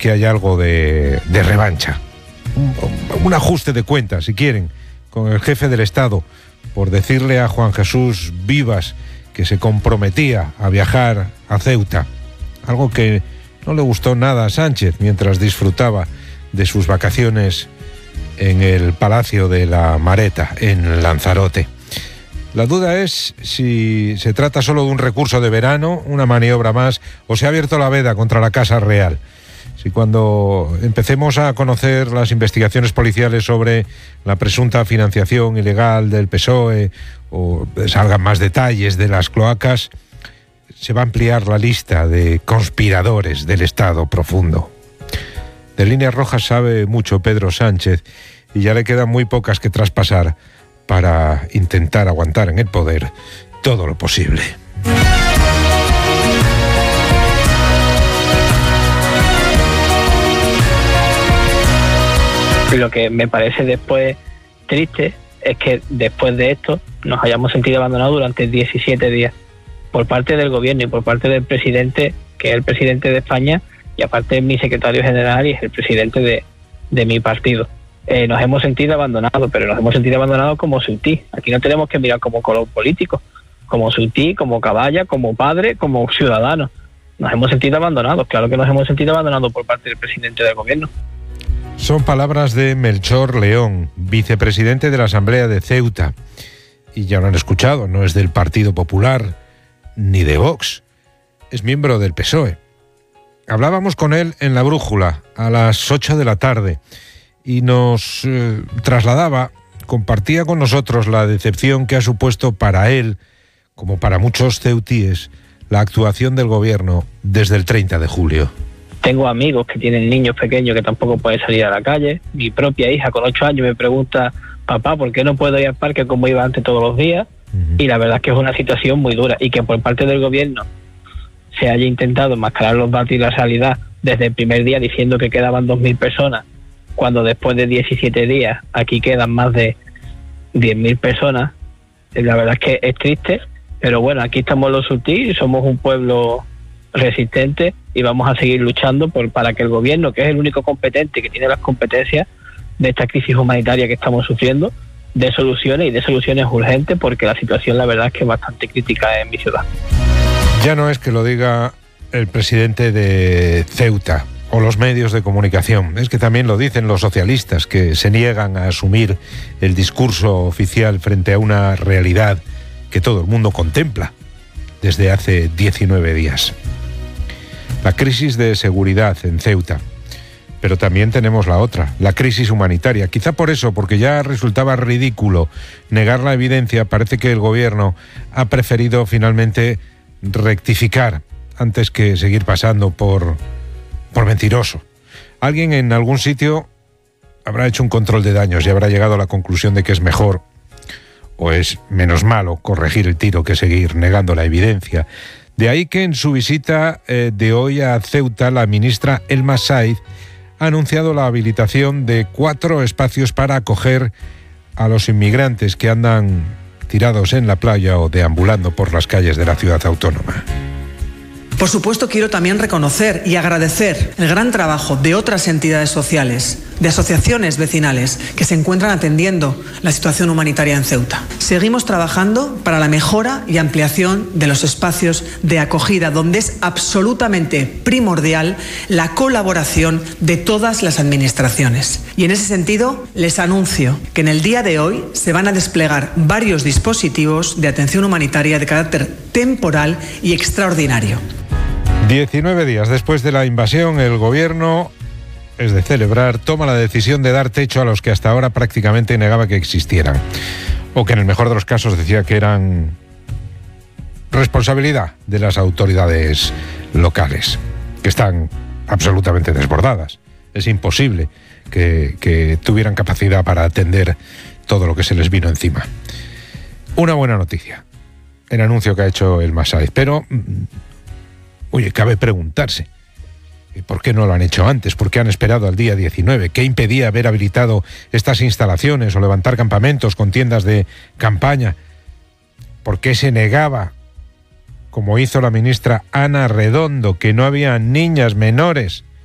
que hay algo de revancha, un ajuste de cuentas, si quieren, con el jefe del Estado, por decirle a Juan Jesús Vivas que se comprometía a viajar a Ceuta, algo que no le gustó nada a Sánchez mientras disfrutaba de sus vacaciones en el Palacio de la Mareta, en Lanzarote. La duda es si se trata solo de un recurso de verano, una maniobra más, o se ha abierto la veda contra la Casa Real. Si cuando empecemos a conocer las investigaciones policiales sobre la presunta financiación ilegal del PSOE o salgan más detalles de las cloacas, se va a ampliar la lista de conspiradores del Estado profundo. De líneas rojas sabe mucho Pedro Sánchez y ya le quedan muy pocas que traspasar para intentar aguantar en el poder todo lo posible. Lo que me parece después triste es que después de esto nos hayamos sentido abandonados durante 17 días por parte del gobierno y por parte del presidente, que es el presidente de España, y aparte mi secretario general y es el presidente de mi partido. Nos hemos sentido abandonados, pero nos hemos sentido abandonados como Ceutí. Aquí no tenemos que mirar como color político, como Ceutí, como caballa, como padre, como ciudadano. Nos hemos sentido abandonados, claro que nos hemos sentido abandonados por parte del presidente del gobierno. Son palabras de Melchor León, vicepresidente de la Asamblea de Ceuta. Y ya lo han escuchado, no es del Partido Popular ni de Vox, es miembro del PSOE. Hablábamos con él en La Brújula a las 8 de la tarde y nos trasladaba, compartía con nosotros la decepción que ha supuesto para él, como para muchos ceutíes, la actuación del gobierno desde el 30 de julio. Tengo amigos que tienen niños pequeños que tampoco pueden salir a la calle. Mi propia hija con 8 años me pregunta: papá, ¿por qué no puedo ir al parque como iba antes todos los días? Y la verdad es que es una situación muy dura, y que por parte del gobierno se haya intentado enmascarar los datos y la realidad desde el primer día diciendo que quedaban 2.000 personas, cuando después de 17 días aquí quedan más de 10.000 personas. La verdad es que es triste, pero bueno, aquí estamos los Ceutí, somos un pueblo resistente y vamos a seguir luchando para que el gobierno, que es el único competente que tiene las competencias de esta crisis humanitaria que estamos sufriendo, dé soluciones, y dé soluciones urgentes, porque la situación la verdad es que es bastante crítica en mi ciudad. Ya no es que lo diga el presidente de Ceuta o los medios de comunicación, es que también lo dicen los socialistas, que se niegan a asumir el discurso oficial frente a una realidad que todo el mundo contempla desde hace 19 días. La crisis de seguridad en Ceuta, pero también tenemos la otra, la crisis humanitaria. Quizá por eso, porque ya resultaba ridículo negar la evidencia, parece que el gobierno ha preferido finalmente rectificar antes que seguir pasando por mentiroso. Alguien en algún sitio habrá hecho un control de daños y habrá llegado a la conclusión de que es mejor o es menos malo corregir el tiro que seguir negando la evidencia. De ahí que en su visita de hoy a Ceuta, la ministra Elma Said ha anunciado la habilitación de 4 espacios para acoger a los inmigrantes que andan tirados en la playa o deambulando por las calles de la ciudad autónoma. Por supuesto, quiero también reconocer y agradecer el gran trabajo de otras entidades sociales, de asociaciones vecinales que se encuentran atendiendo la situación humanitaria en Ceuta. Seguimos trabajando para la mejora y ampliación de los espacios de acogida, donde es absolutamente primordial la colaboración de todas las administraciones. Y en ese sentido, les anuncio que en el día de hoy se van a desplegar varios dispositivos de atención humanitaria de carácter temporal y extraordinario. 19 días después de la invasión, el gobierno, es de celebrar, toma la decisión de dar techo a los que hasta ahora prácticamente negaba que existieran, o que en el mejor de los casos decía que eran responsabilidad de las autoridades locales, que están absolutamente desbordadas. Es imposible que tuvieran capacidad para atender todo lo que se les vino encima. Una buena noticia, el anuncio que ha hecho Elma Said, pero oye, cabe preguntarse, ¿por qué no lo han hecho antes? ¿Por qué han esperado al día 19? ¿Qué impedía haber habilitado estas instalaciones o levantar campamentos con tiendas de campaña? ¿Por qué se negaba, como hizo la ministra Ana Redondo, que no había niñas menores